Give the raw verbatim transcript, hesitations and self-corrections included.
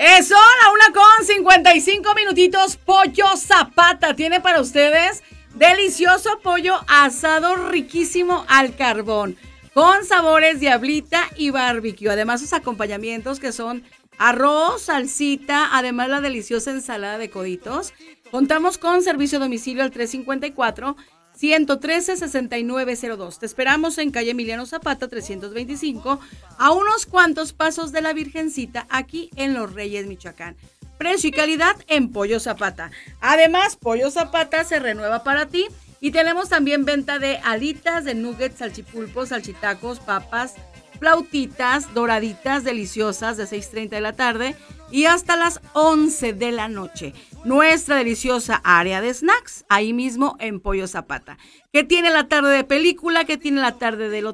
Eso, la una con cincuenta y cinco minutitos. Pollo Zapata tiene para ustedes delicioso pollo asado riquísimo al carbón, con sabores diablita y barbecue. Además, sus acompañamientos que son arroz, salsita, además la deliciosa ensalada de coditos. Contamos con servicio a domicilio al tres cinco cuatro, uno uno tres, seis nueve cero dos. Te esperamos en calle Emiliano Zapata trescientos veinticinco, a unos cuantos pasos de la Virgencita, aquí en Los Reyes, Michoacán. Precio y calidad en Pollo Zapata. Además, Pollo Zapata se renueva para ti y tenemos también venta de alitas, de nuggets, salchipulpos, salchitacos, papas, flautitas, doraditas, deliciosas de seis treinta de la tarde y hasta las once de la noche. Nuestra deliciosa área de snacks, ahí mismo en Pollo Zapata. ¿Qué tiene la tarde de película? ¿Qué tiene la tarde de